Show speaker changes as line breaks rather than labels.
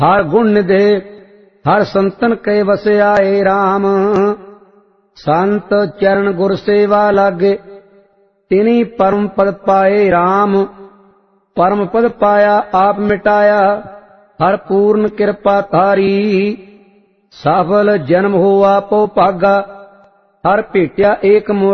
हर गुण निधे हर संतन कै वसे आए राम। संत चरण गुर सेवा लागे तिनी परम पद पाए राम। परम पद पाया आप मिटाया हर पूर्ण कृपा थारी। सफल जन्म हुआ पो भागा हर भेटिया एक